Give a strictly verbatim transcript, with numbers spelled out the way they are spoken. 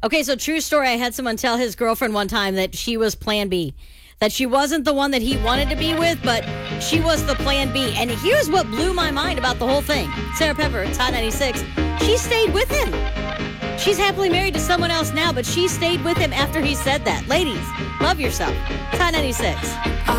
Okay, so true story. I had someone tell his girlfriend one time that she was plan B. That she wasn't the one that he wanted to be with, but she was the plan B. And here's what blew my mind about the whole thing. Sarah Pepper, it's Hot ninety-six. She stayed with him. She's happily married to someone else now, but she stayed with him after he said that. Ladies, love yourself. It's Hot ninety-six.